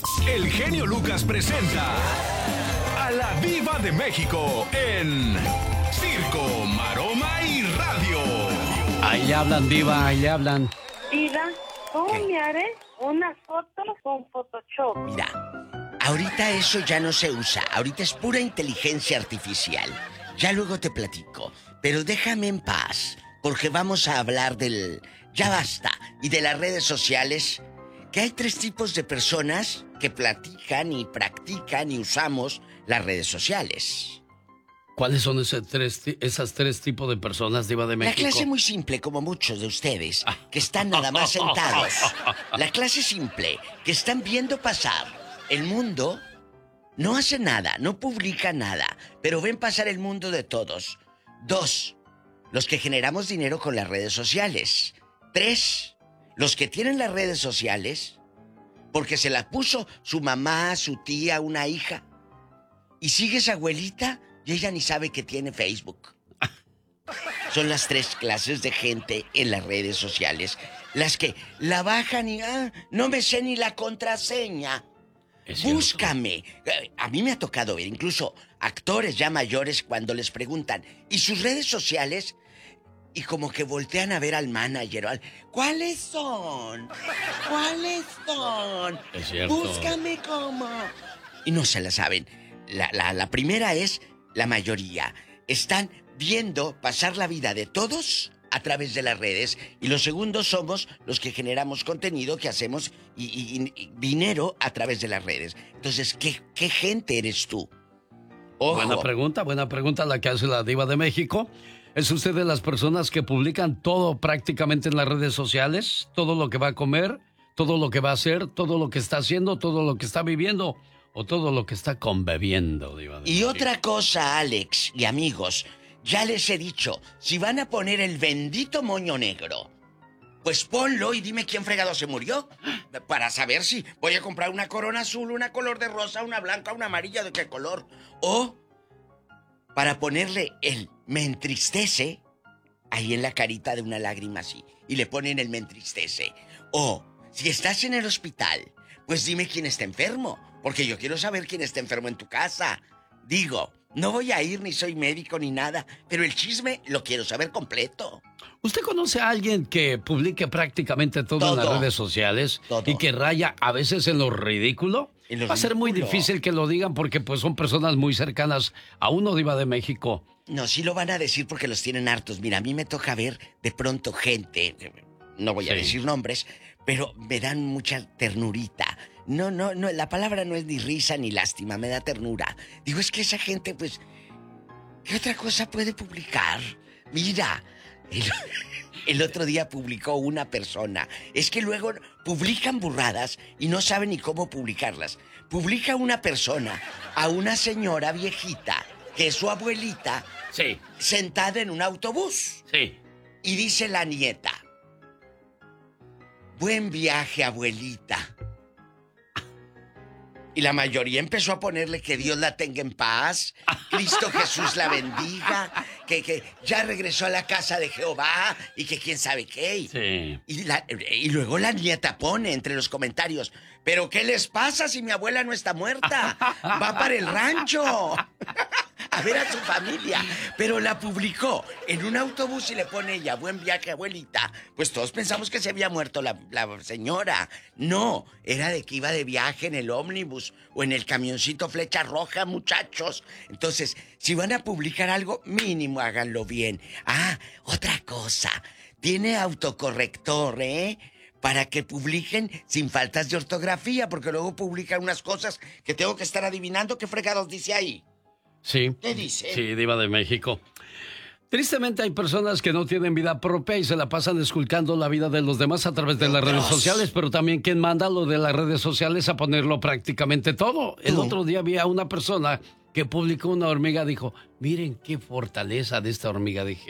El genio Lucas presenta a la Diva de México en Circo, Maroma y Radio. Ahí le hablan, Diva, ahí le hablan. Diva, ¿cómo ¿Qué? me haré una foto con Photoshop? Mira, ahorita eso ya no se usa. Ahorita es pura inteligencia artificial. Ya luego te platico. Pero déjame en paz, porque vamos a hablar del ya basta y de las redes sociales. Que hay 3 tipos de personas que platican y practican y usamos las redes sociales. ¿Cuáles son esas 3 tipos de personas, Diva de México? La clase muy simple, como muchos de ustedes, que están nada más sentados. La clase simple, que están viendo pasar el mundo, no hace nada, no publica nada, pero ven pasar el mundo de todos. 2, los que generamos dinero con las redes sociales. 3, los que tienen las redes sociales porque se las puso su mamá, su tía, una hija. Y sigue esa abuelita y ella ni sabe que tiene Facebook. Son las 3 clases de gente en las redes sociales. Las que la bajan y no me sé ni la contraseña. Búscame. A mí me ha tocado ver incluso actores ya mayores cuando les preguntan ¿y sus redes sociales? Y como que voltean a ver al manager. ¿Cuáles son? ¿Cuáles son? Es cierto. Búscame cómo. Y no se la saben. La primera es la mayoría. Están viendo pasar la vida de todos a través de las redes. Y los segundos somos los que generamos contenido, que hacemos y dinero a través de las redes. Entonces, ¿qué gente eres tú? Ojo. Buena pregunta la que hace la Diva de México. ¿Es usted de las personas que publican todo prácticamente en las redes sociales? Todo lo que va a comer, todo lo que va a hacer, todo lo que está haciendo, todo lo que está viviendo o todo lo que está conbebiendo, Diva de México. Otra cosa, Alex y amigos, ya les he dicho, si van a poner el bendito moño negro, pues ponlo y dime quién fregado se murió. Para saber si voy a comprar una corona azul, una color de rosa, una blanca, una amarilla, ¿de qué color? O para ponerle el me entristece ahí en la carita de una lágrima así. Y le ponen el me entristece. O si estás en el hospital, pues dime quién está enfermo. Porque yo quiero saber quién está enfermo en tu casa. Digo, no voy a ir, ni soy médico ni nada, pero el chisme lo quiero saber completo. ¿Usted conoce a alguien que publique prácticamente todo en las redes sociales? Todo. Y que raya a veces en lo ridículo? Va a ser muy difícil que lo digan porque pues son personas muy cercanas a uno, Diva de México. No, sí lo van a decir porque los tienen hartos. Mira, a mí me toca ver de pronto gente, no voy a decir nombres, pero me dan mucha ternurita. No, la palabra no es ni risa ni lástima, me da ternura. Digo, es que esa gente, pues, ¿qué otra cosa puede publicar? Mira, el otro día publicó una persona. Es que luego publican burradas y no saben ni cómo publicarlas. Publica una persona a una señora viejita, que es su abuelita, sí, sentada en un autobús. Sí. Y dice la nieta: buen viaje, abuelita. Y la mayoría empezó a ponerle que Dios la tenga en paz, Cristo Jesús la bendiga, que ya regresó a la casa de Jehová y que quién sabe qué. Sí. Y luego la nieta pone entre los comentarios: ¿pero qué les pasa si mi abuela no está muerta? Va para el rancho a ver a su familia. Pero la publicó en un autobús y le pone ella: buen viaje, abuelita. Pues todos pensamos que se había muerto la señora. No, era de que iba de viaje en el ómnibus o en el camioncito Flecha Roja, muchachos. Entonces, si van a publicar algo, mínimo háganlo bien. Otra cosa, tiene autocorrector, para que publiquen sin faltas de ortografía, porque luego publican unas cosas que tengo que estar adivinando qué fregados dice ahí. Sí. ¿Qué dice? Sí, Diva de México. Tristemente hay personas que no tienen vida propia y se la pasan esculcando la vida de los demás a través de las redes sociales, pero también ¿quién manda lo de las redes sociales a ponerlo prácticamente todo? El otro día vi a una persona que publicó una hormiga, dijo, miren qué fortaleza de esta hormiga, dije.